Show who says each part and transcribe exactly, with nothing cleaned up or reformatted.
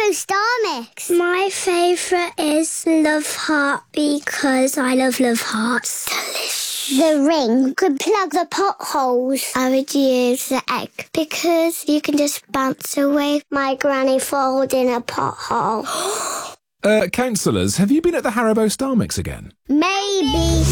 Speaker 1: Haribo Star Mix.
Speaker 2: My favourite is Love Heart because I love Love Hearts.
Speaker 1: Delicious. The ring could plug the potholes.
Speaker 2: I would use the egg because you can just bounce away.
Speaker 1: My granny falls in a pothole.
Speaker 3: Uh, counsellors, have you been at the Haribo Star Mix again?
Speaker 1: Maybe.